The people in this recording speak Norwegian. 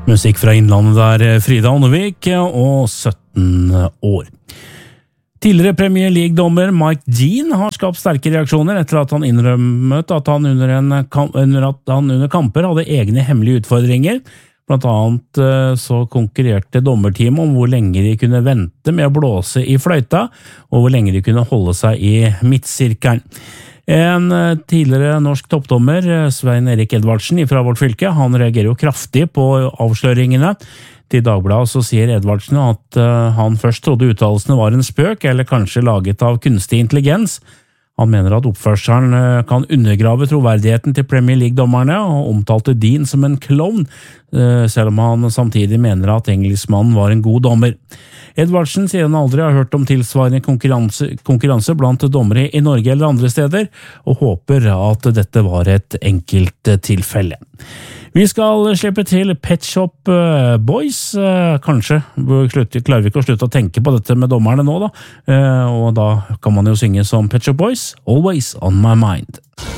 Musikk fra innlandet der, Frida Ånnevik og 17 år. Tidligere Premier League-dommer Mike Dean har skapt sterke reaksjoner etter at han innrømmet at han under kamper hadde egne hemmelige utfordringer. Blant annet så konkurrerte dommerteamet om hvor lenge de kunne vente med å blåse i fløyta, og hvor lenge de kunne holde seg i midtsirkelen. En tidligere norsk toppdommer, Svein Erik Edvardsen fra vårt fylke, han reagerer jo kraftig på avsløringene. Til Dagbladet så sier Edvardsen at han først trodde uttalelsene var en spøk, eller kanskje laget av kunstig intelligens. Han mener at oppførselen kan undergrave troverdigheten til Premier League-dommerne, og omtalte Dean som en klovn, selv om han samtidig mener at engelskmannen var en god dommer. Edvardsen sier han aldri har hørt om tilsvarende konkurranse blant dommere i Norge eller andre steder, og håper at dette var et enkelt tilfelle. Vi skal slippe til Pet Shop Boys. Kanskje klarer vi ikke å slutte å tenke på dette med dommerne nå, da. Og da kan man jo synge som Pet Shop Boys, Always on my mind.